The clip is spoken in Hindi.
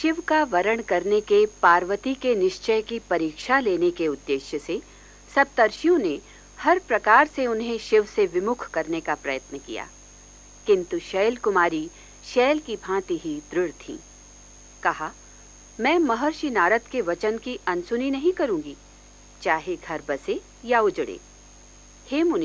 शिव का वरण करने के पार्वती के निश्चय की परीक्षा लेने के उद्देश्य से सप्तर्षियों ने हर प्रकार से उन्हें शिव से विमुख करने का प्रयत्न किया, किंतु शैल कुमारी शैल की भांति ही दृढ़ थीं। कहा, मैं महर्षि नारद के वचन की अनसुनी नहीं करूंगी, चाहे घर बसे या उजड़े। हे मुनि